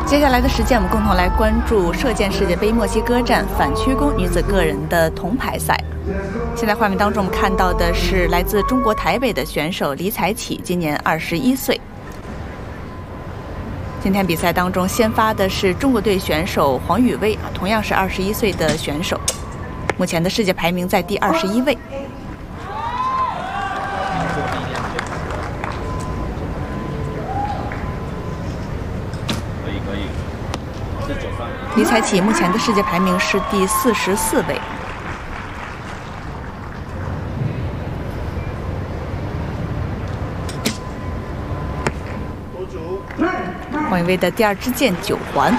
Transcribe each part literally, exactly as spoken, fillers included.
接下来的时间，我们共同来关注射箭世界杯墨西哥站反曲弓女子个人的铜牌赛。现在画面当中，我们看到的是来自中国台北的选手李彩启，今年二十一岁。今天比赛当中，先发的是中国队选手黄宇威，同样是二十一岁的选手，目前的世界排名在第二十一位。 李彩启目前的世界排名是第四十四位。黄宇威的第二支箭九环。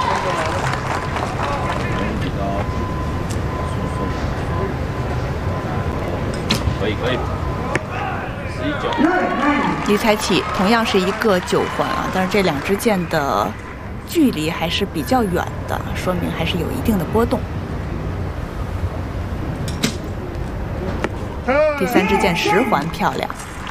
可以可以。十一九。李彩启同样是一个九环啊，但是这两支箭的 距离还是比较远的，说明还是有一定的波动。第三支箭十环漂亮。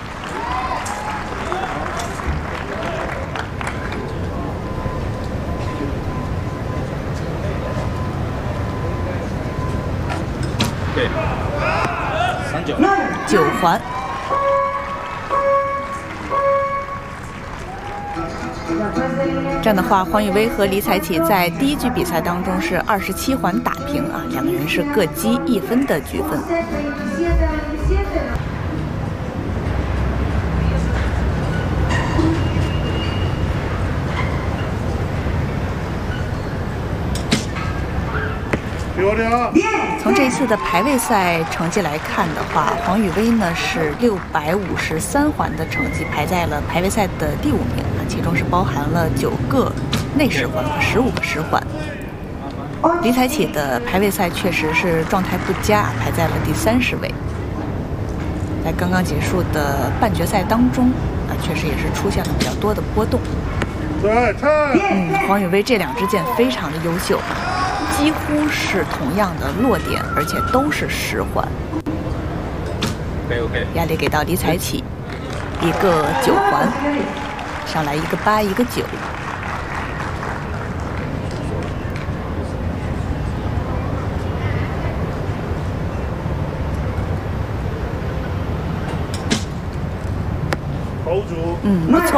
对，三九九环。 这样的话，黄宇威和李彩启在第一局比赛当中是二十七环打平啊，两个人是各积一分的局分。从这一次的排位赛成绩来看的话，黄宇威呢是六百五十三环的成绩，排在了排位赛的第五名。 其中是包含了九个内十环和十五个实环。李彩启的排位赛确实是状态不佳，排在了第三十位。在刚刚结束的半决赛当中，啊，确实也是出现了比较多的波动。嗯，黄宇威这两支箭非常的优秀，几乎是同样的落点，而且都是十环。压力给到李彩启，一个九环。 上来一个八，一个九。嗯，不错。